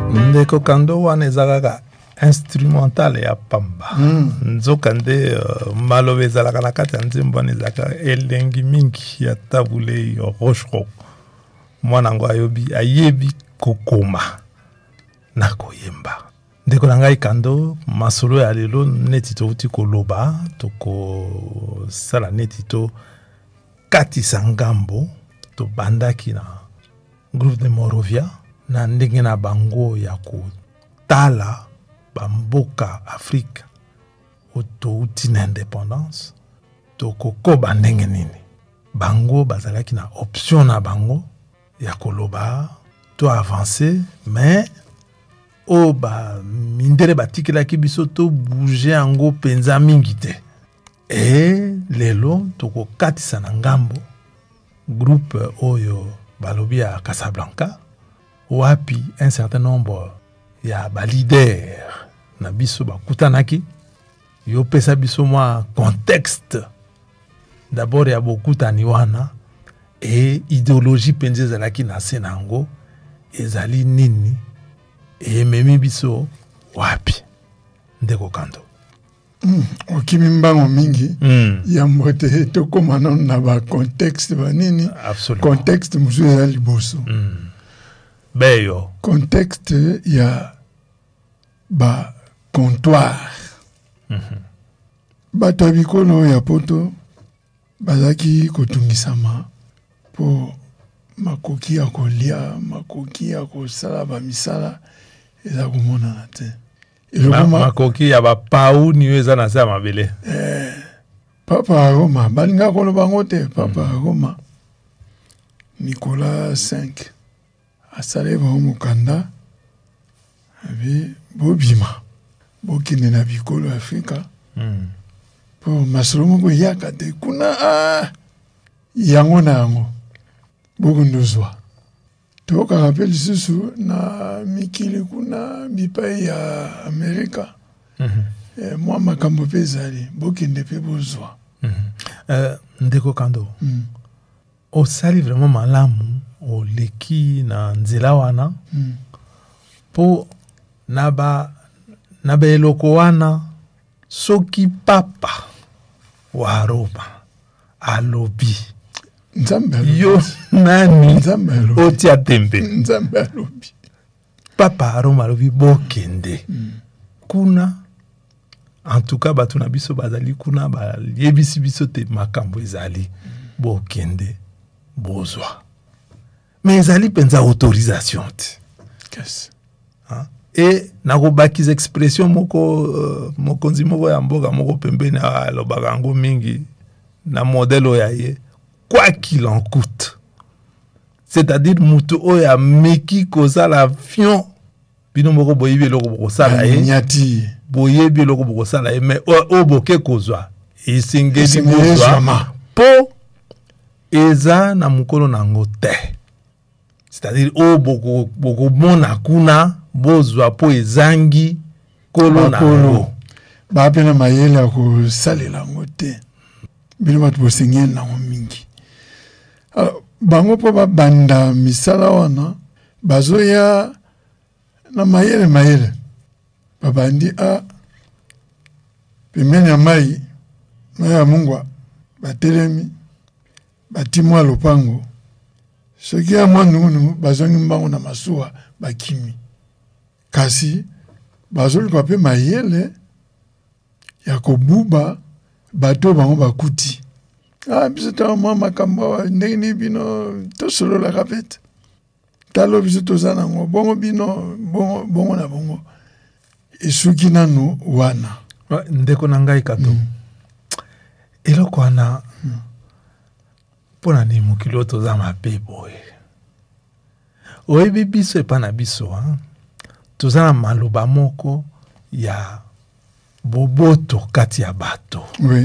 ndeko kando wana ezalaka instrumental ya pamba nzoka nde maloba ezalaka na kati ya nzembo wana ezalaka elengi mingi ya tabule roche mwana ngo ayebi kokoma na koyemba. Ndeko na ngai kando masolo ya lelo neti touti koloba tokosala neti to katisa ngambo tobandaki na groupe de Morovia na ndenge na bango ya kotala bamboka Afrika otouti na indépendance tokokoba ndenge nini bango bazalaki na option na bango ya koloba to avancer mais mindele batikelaki biso to bouger yango penza mingi te et lelo tokokatisa na ngambo groupe oyo balobi ya Casablanca wapi un certain nombre ya leader na biso bakutanaki yo pesa biso mwa contexte d'abord ya bokutani wana et idéologie penze ezalaki na se nango ezali nini et memi biso wapi ndeko kando okimi mbango mingi ya mbote tokoma na ba contexte ba nini contexte musu ezali liboso beyo contexte ya ba comptoir bato ya bikolo ya poto bazaki kotungisama po makoki ya kolia makoki ya kosala bamisala eza komonana te makoki ya bapau niyo eza na se ya mabele papa Roma balinga koloba ngo te papa Roma Nicolas V asale bango mokanda abi bobima bokende na bikolo Afrika po masolo moko eyaka te kuna yango na yango bokondozwa tokaka mpe lisusu na mikili kuna bipai ya Amerika mwa makambo mpe ezali bokende mpe bozwa ndeko kando osali vraiment malamu oleki na nzela wana po na baeloko wana soki papa wa Roma alobi yo nani otia tembe nzambe alobi papa Roma alobi bokende kuna en tout cas bato na biso bazali kuna bayebisi biso te makambo ezali bokende bozwa mais ezali penza autorisation te et nakobakiza expression moko mokonzi moko ya mboka moko pembeni alobaka yango mingi na modèle oyo ye quoi qu'il en coûte, c'est-à-dire mutu oyo ameki kozala fion bino moko boyebi eloko bokosala ye boyebi eloko bokosala ye mais oyo boke kozwa esengeli bozwa po eza na mokolo nango te, c'est-à-dire oyo bokomona kuna bozwa po ezangi kolo nango bapena mayele ya kosalela yango te bino bato bosengeli nango mingi. Bango po babanda misala wana bazoya na mayele babandi pembeni ya mai ya mungwa batelemi batimwa lopango soki ya mwa nungu bazongi mbango na masuwa bakimi kasi bazoluka pe mayele ya kobuba bato bango bakuti biso ta mwa makambo ndenge bino tosolola kapete talo biso toza nango bongo bino bongo na bongo esuki nanu wana ndeko na ngai kato eloko wana pona ni mokilo toza mabe boye oyebi biso epa na biso toza na maloba moko ya boboto kati ya bato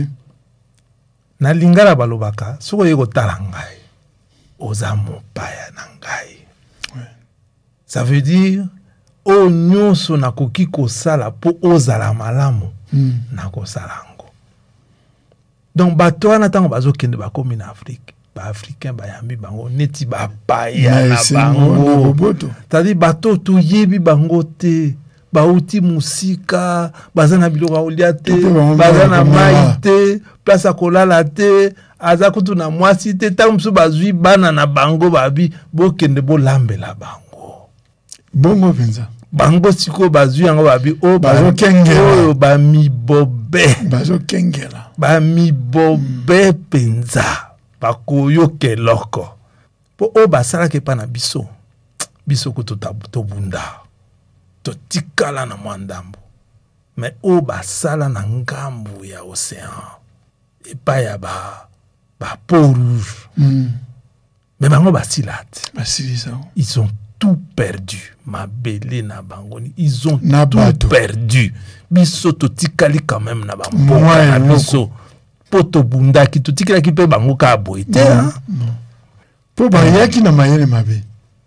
na lingala balobaka soko ye kotala ngai oza mopaya na ngai ça veut dire o nyonso nakoki kosala po ozala malamu na kosala ngo donc bato wana ntango bazokende bakomi na Afrique baafricain bayambi bango neti bapaya na bango, c'est-à-dire bato toyebi bango te, bauti musika, baza na biloko olia te, baza na mai te, place akolala te, aza kutu na mwasi te, tango mosusu bazwi bana na bango babi bokende bolambela bango bongo penza bango siko bazwi yango babi o oyo bamibobe bamibobe penza bakoyoka eloko po oyo basalaka epa na biso kutu tobunda totikala na mwa ndambo me oyo basala na ngambu ya océan epai ya peau rouge me bango basila te, ils ont tout perdu. Mabele na bangoni, ils ont tout perdu. Biso totikali quand même na bamboka na biso poto bundaki totikali pe bango ka boite po bayaki na mayele mabe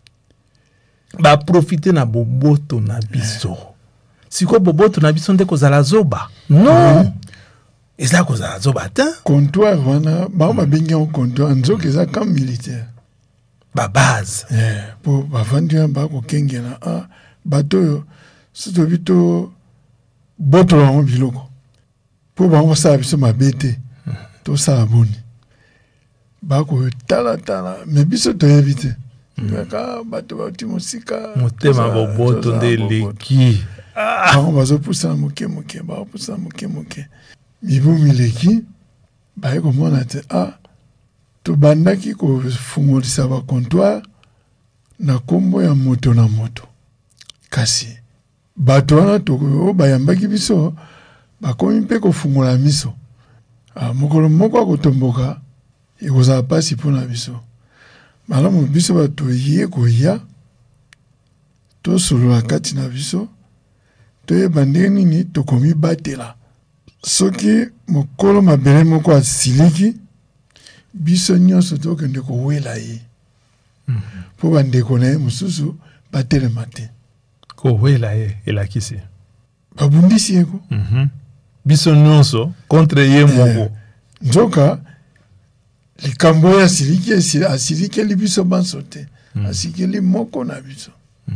ba profiter na boboto na biso. Siko boboto na biso nde kozala zoba non eza kozala zoba ta comptoir wana ba babengi en comptoir nzoka eza camp militaire ba base po bavandi ba ko kengela bato sito bito boto la biloko po ba sala biso mabete to sala boni ba ko tala me biso to éviter ka bato ba timusika motema boboto nde leki ba bazo pusa moke ba pusa moke mibu mileki ba ko mona te to bandaki ko fungolisa ba comptoir na kombo ya moto na moto kasi bato wana to bayambaki biso bakomi mpe kofungola miso mokolo moko akotomboka ekozala pasi mpona biso malamu biso bato ye koya tosolola kati na biso toyeba ndenge nini tokomi batela soki mokolo mabele moko asiliki biso nyonso tokende kowela ye mpo bandeko na ye mosusu batelema te kowela ye elakisi babundisi yeko biso nyonso contre ye moko nzoka likambo oyo asilikeli biso banso te asikeli moko na biso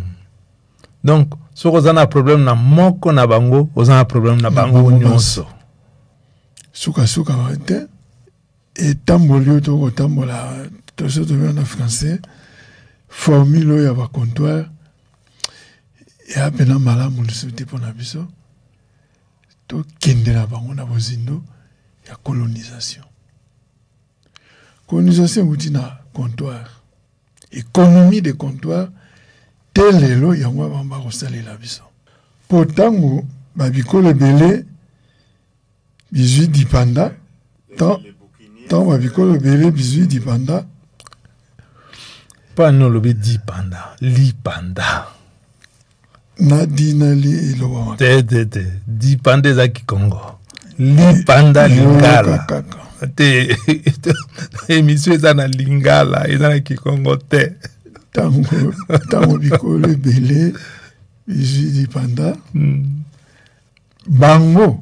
donc soki oza na problème na moko na bango oza na problème na bango nyonso sukasuka te etamboli oyo tokotambola toso tobea na français formule oyo ya bacomptoir eya pena malamu lisusu te mpo na biso tokendela bango na bozindo ya colonisation euti na comptoir économie de comptoir te lelo yango bango bakosalela biso mpo ntango babikolo ebele bizwi dipanda ntango babikolo ebele bizwi dipanda mpo no lobi dipanda lipanda na li elobama te dipanda eza kikongo lipanda lingala te émission eza na lingala eza na kikongo te ntango bikolo ebele bizwi dipanda bango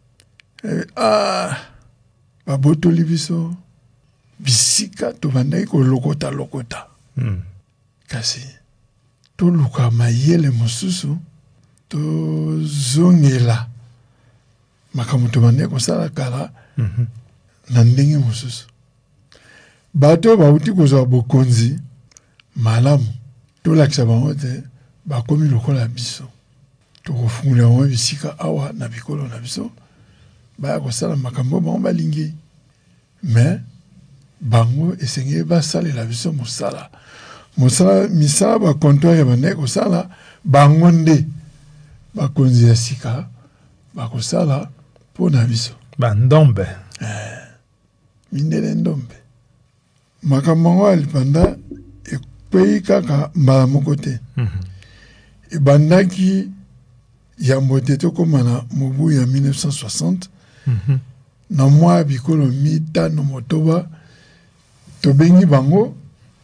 babotoli biso bisika tobandaki kolokota kasi toluka mayele mosusu tozongela makambo tobandaki kosala kala na ndenge mosusu bato bauti kozwa bokonzi malamu tolakisa bango te bakomi lokola biso tokofungola bango bisika awa na bikolo na biso baya kosala makambo bango balingi me bango esengeli basalela biso misala bacomptoir ya bandeki kosala bango nde bakonzi ya sika bakosala mpo na biso bandombe mindele ndombe makambo yango ya lipanda ekwei kaka mbala moko te ebandaki yambo te tokóma na mobu ya 1960 na mwa ya bikolo 5 motoba tobengi bango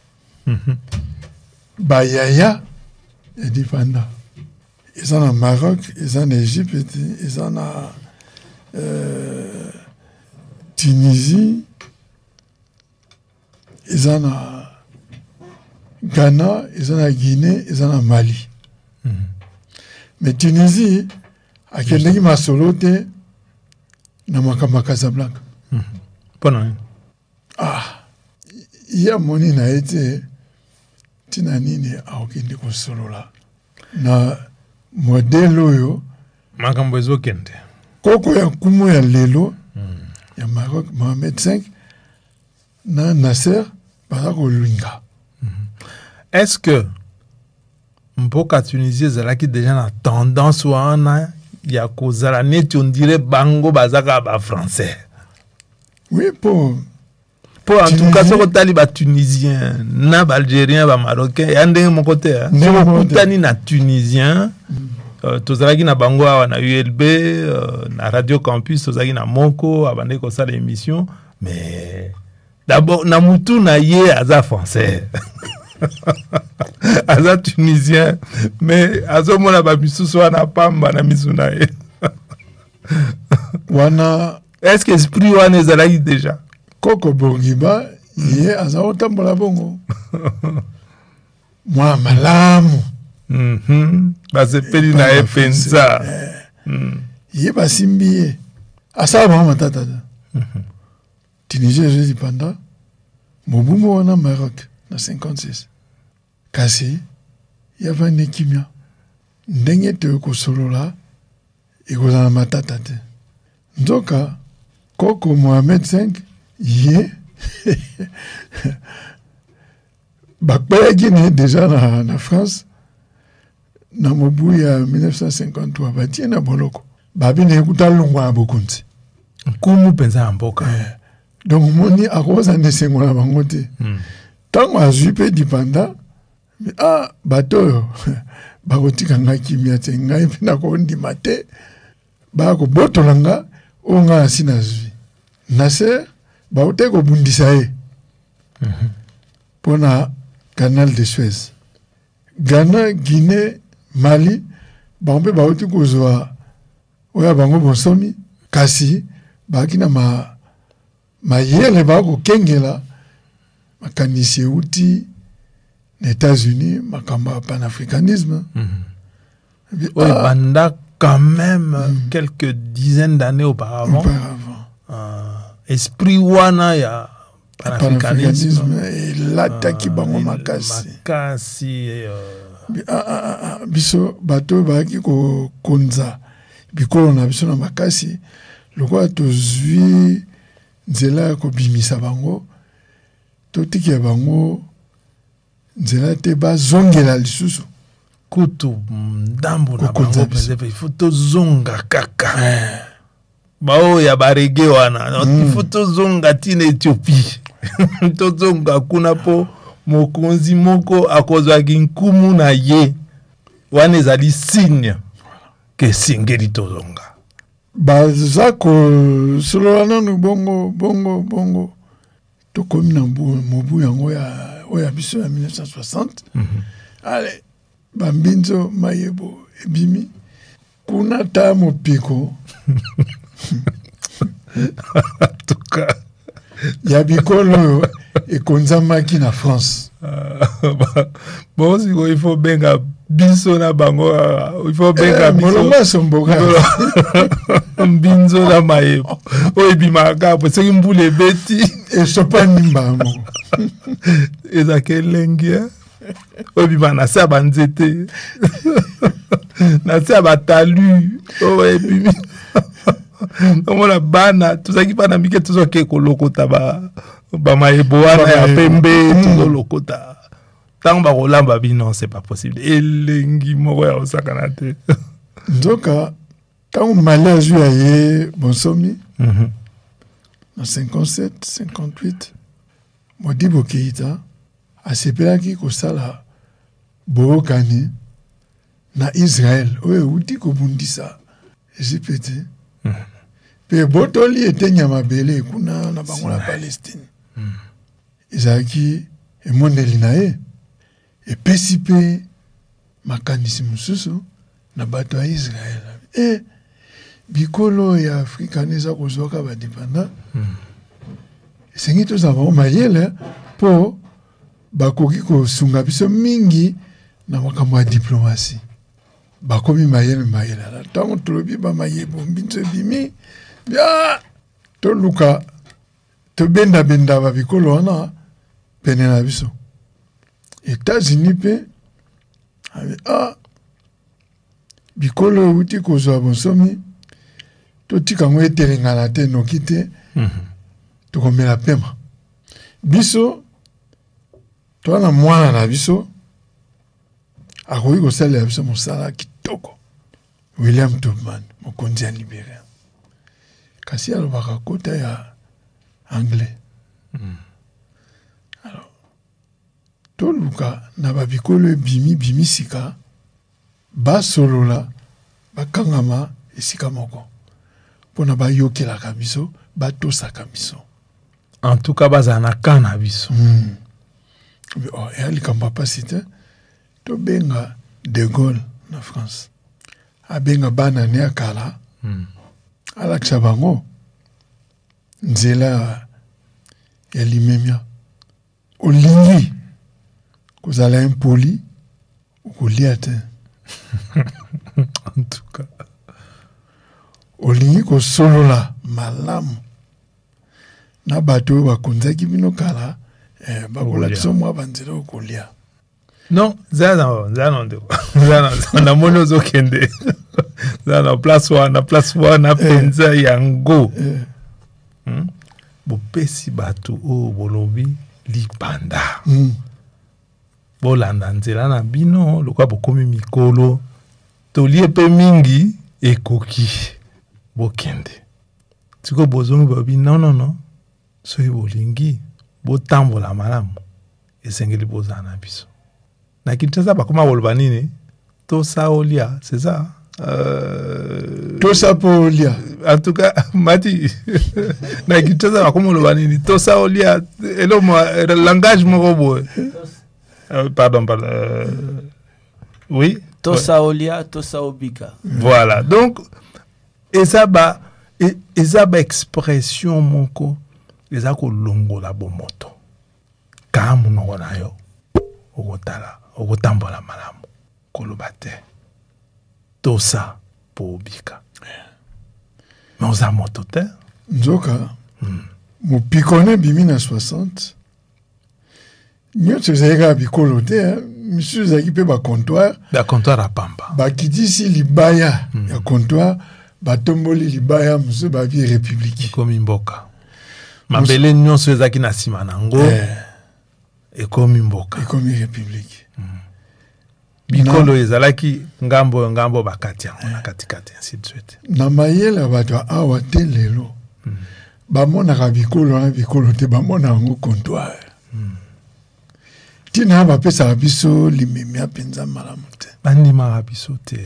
bayaya ya lipanda eza na Maroc eza na Égypte eza na Tunisie eza na Ghana, eza na Guinée, eza na Mali. Mais Tunisie akendeki masolo te na makambo ya Casablanca. Mpona ya moni na ye te ntina nini akokende kosolola na modele oyo makambo ezokende koko ya nkumu ya lelo ya Maroc Mohamed V na Nasser baza kolinga. Est-ce que mboka Tunisie ezalaki déjà na tendance wana ya kozala neti on dirait bango bazaka ba français? Oui, pour en tout cas soko tali ba tunisien na ba algérien ba marocain ya ndenge moko te soko kutani na tunisien tozalaki na bango awa na ULB na Radio Campus tozalaki na moko abande kosala émission mais d'abord na mutu na ye aza français aza tunisien mais azomona ba misusu wana pamba na misu na ye wana. Est-ce que esprit wana ezalaki déjà Koko Bourguiba ye aza otambola bongo mwa malamu basepeli na ye mpenza ye basimbi ye asala bango matata Tunisie ezwezi panda mobumu wana Maroc na 56 kasi yavandi kimia ndenge te kosolola ekozala matata te nzoka Koko Mohamed V ye bakbayaki ne déjà na France na mobu ya 1953 batie na boloko babi na ekuta longwa ya bokonzi nkumu mpenza ya mboka donc moni akoza nesengo na bango te ntango azwi mpe dipanda bato oyo bakotika nga kimia te ngai mpe nakondima te bakobotola nga oyo ngai asi nazwi Nasser baute kobundisa ye mpona canal de Suez. Ghana, Guinée, Mali bango mpe bauti kozwa oyo bango bonsomi kasi baaki na mayele bakokengela makanisi euti na États-Unis makambo ya panafricanisme oyo banda quand même quelques dizaines d'années auparavant. Esprit wana ya panafricanisme elataki bango makasi biso bato baaki kokonza bikolo na biso na makasi lokola tozwi nzela ya kobimisa bango totikela bango nzela te bazongela lisusu kutu ndambo na bango mpenza ifo tozonga kaka bao ya barege wana ifo tozonga tina Ethiopie tozonga kuna po mokonzi moko akozwaki nkumu na ye wana ezali signe ke singeli tozonga baza kosolola nanu bongo tokomi na mobu yango oya biso ya 1960 ale bambinzo mayebo ebimi kuna ta mopiko tuka ya bikolo ekonzamaki na France bon siko il faut benga biso na bango il faut benga biso molongo somboka mbinzo na mayebo oyo ebimaka po soki mbula ebeti esopa nimbango ezaka elengi oyo ebima na se ya banzete na se ya batalu oyo ebimi omona bana tozalaki bana mike tozoke kolokota bamayebo wana ya pembe tozolokota ntango bakolamba bino c'est pas possible elengi moko ya kosakana te nzoka ntango Mali azwi ya ye bonsomi na 57 58 Modibo Keïta asepelaki kosala boyokani na Israel oyo euti kobundisa Egypte pe botoli etenya mabele kuna na bango na Palestine ezalaki emondeli na ye epesi mpe makanisi mosusu na bato ya Israel bikolo ya Afrika eza kozwaka badepanda esengi tozala bango mayele po bakoki kosunga biso mingi na makambo ya diplomatie bakomi mayele la ntango tolobi bamayebo mbinso ebimi bia toluka tobendabenda babikolo wana pene na biso États-Unis mpe bikolo euti kozwa bonsomi totika ngo etelengana te noki te tokomela pema biso toana mwana na biso akoki kosalela biso mosala kitoko William Tubman mokonzi ya Liberia kasi alobaka kota ya anglais alors toluka na babikolo bimi sika basolola bakangama esika moko mpona bayokelaka biso batosaka biso en tout cas bazala na kana biso eya likambo apasi te tobenga de Gaulle na France abenga bana ne akala alakisa bango nzela ya limemia olingi kozala impoli okolia te en tout cas olingi kosolola malamu na bato oyo bakonzaki bino kala bakolakisa mwa banzela okolia non zana namoni ozokende zana place wana penza yango bopesi bato oyo bolobi libanda bolanda nzela na bino lokwa bokomi mikolo tolie mpe mingi ekoki bokende siko bozongi babi non soki bolingi botambola malamu esengeli bozala na biso na Kinshasa bakoma boloba nini tosa olia c'est ça tosa po olia en tout cas mati na Kinshasa bakoma boloba nini tosa olia elo langage moko boye pardon oui tosa olia tosa obika voilà donc eza ba expression moko eza kolongola bomoto ka monoko na yo okotala okotambola malamu koloba te tosa po obika mais oza moto te nzoka mopikone bimi na 60 nyonso ezalaki kaka bikolo te misusu ezalaki mpe bacomptoire ya pamba bakitisi libaya ya comptoire batomboli libaya mosusu babi république ekomi mboka mabele nyonso ezalaki na nsima nango ekomi mboka ekomi république bikolo ezalaki ngambo bakati yango na katikati ainsi de suite na mayele ya bato awa te lelo bamonaka bikolo na bikolo te bamona yango comptoire tina bapesaka biso limemia mpenza malamu te bandimaka biso te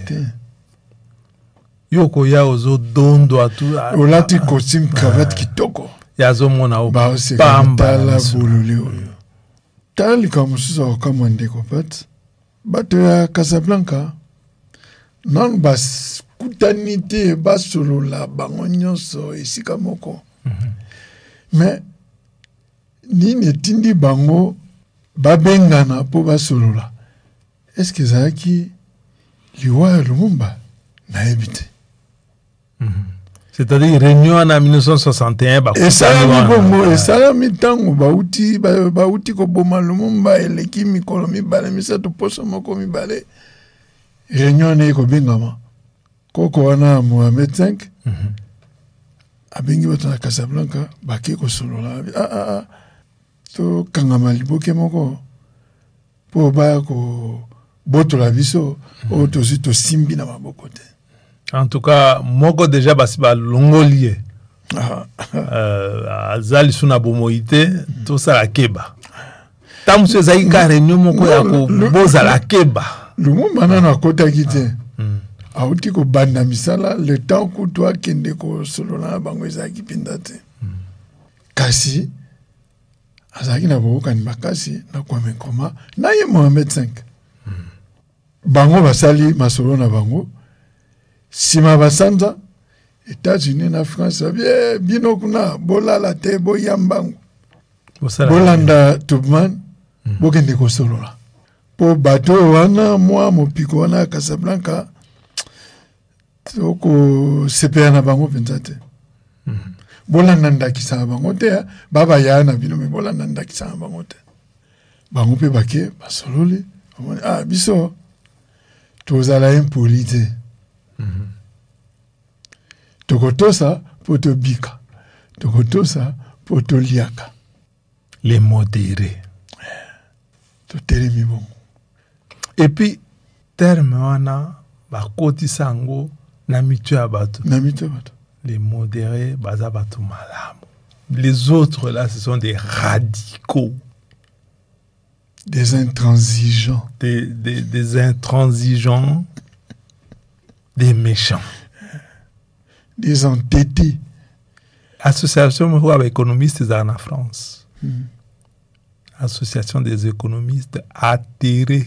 yo koya ozodondwa tu olati costume cravate kitoko yazomona baosekatala bolole oyo tala likambo mosusu akokamwa ndeko pati bato ya Casablanca nanu bakutani te basolola bango nyonso esika moko me nini etindi bango babengana mpo basolola eske ezalaki liwa ya Lumumba nayebi te c'est-à-dire réunion en 1961 esalami bongo esalami ntango bauti koboma Lumumba eleki mikolo mibale misato poso moko mibale réunion na ekobengama koko wana Mohamed V abengi bato na Casablanca bake kosolola tokangama liboke moko mpo baya kobotola biso oyo tozwi tosimbi na maboko te. En tout cas, moko déjà basi ba longoli azali suna bomoite to sala keba. Tamuso ezali ka réunion moko ya ko boza la keba. Lumumba nana kota kite. Auti ko banda misala le temps kutu akende ko solola bango ezaki pinda te. Kasi azaki na bokani bakasi na Kwame Nkrumah na ye Mohamed V. Bango basali masolo na bango. Sima basanza États-Unis na France bino kuna bolala te boyambango bolanda tubman bokende kosolola po bato wana mwa mopiko wana Casablanca toko sepea na bango penza te bolanda ndakisa bango te baba ya na bino me bolanda ndakisa bango te bango pe bake basololi biso tozala impoli te tokotosa po tobika tokotosa po toliaka les modérés totelemi bongo et puis terme wana bakotisa yango na mitu ya bato les modérés baza bato malamu. Les autres là ce sont des radicaux, des intransigeants, des intransigeants, des méchants, des entêtés. Association des économistes en France. Association des économistes atterrés.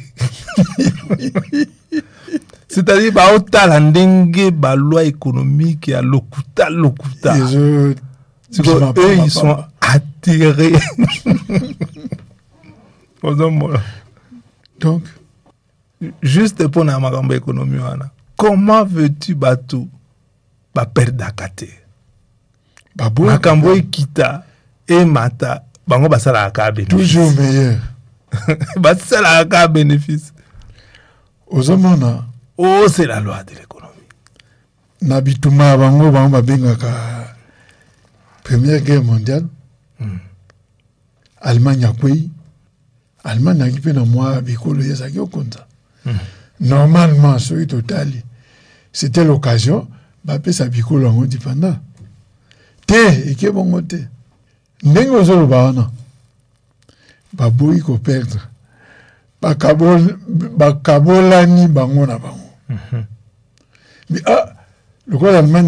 C'est-à-dire bah otala ndenge ba loi économique ya lokuta. Eux ils sont atterrés. Donc juste pour na makambo économie wana. Comment veux-tu bato ba perdre kate? Makambo ikita et mata bango basala ka bénéfice. Toujours meilleur. Basala ka bénéfice. Ozomona c'est la loi de l'économie. Nabituma bango babengaka Première Guerre mondiale. Allemagne akui. Allemagne a kipe na moi bikolo yezaki okonza. Normalement soki totali c'était l'occasion bapesa bikolo yango dipanda. Te eke bongo te. Ndenge ozoloba wana baboyi ko perdre. Bakabolani bango na bango. Mais le quoi l'Allemagne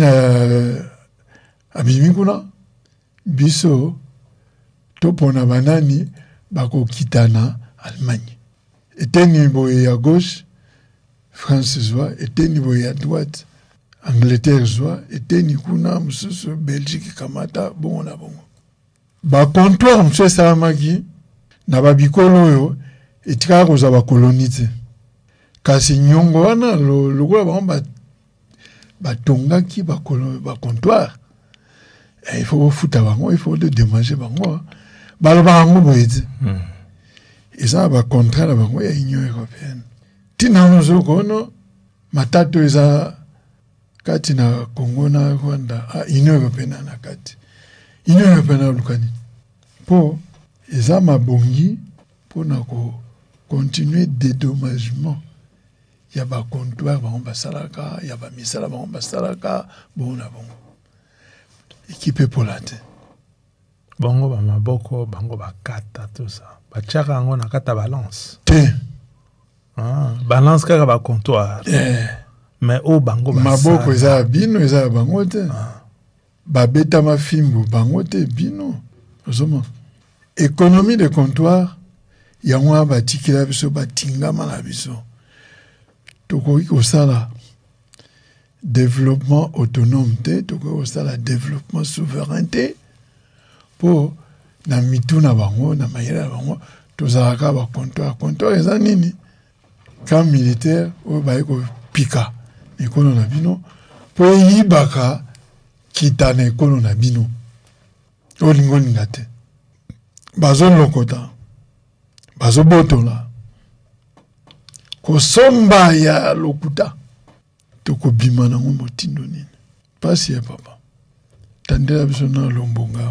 a bimi kuna biso topona banani bako kitana Allemagne. Eteni boye à gauche France soit, eteni boye à droite Angleterre soit, eteni kuna mususu Belgique kamata bongo na bongo. Ba comptoir monsieur Salamaki na babikolo yo etika koza ba colonité. Kasi nyongo wana lokola bango batongaki ba comptoir. Il faut foutre bango, il faut démanger bango. Baloba bango boyete. Et ça va contraire bango ya Union européenne. Tina nozo kono matato eza kati na Congo na Rwanda Union européenne na kati. Union européenne lukani. Po eza mabongi pona ko continuer dédommagement. Il y a ba comptoir bango basalaka, il y a ba misala bango basalaka, bon na bongo. Équipe pour la tête. Bongo ba maboko bango bakata tout ça. Ba tchaka yango na kata balance. Te. Balance kaka ba comptoir. Mais o bango ba maboko eza bino eza bango te. Ba beta mafimbo bango te bino. Ozoma. Économie de comptoir yango ba tikila biso ba tingama na biso. Tokoki kosala développement autonome te tokoki kosala développement souveraineté po na mitu na bango na mayele na bango tozalaka ba comptoir eza nini camp militaire oyo baye kopika ekolo na bino po eyibaka kita na ekolo na bino olingolinga te bazolokota bazobotola kosomba ya lokuta tokobima nango motindo nini pasi ya papa tandela biso na lombonga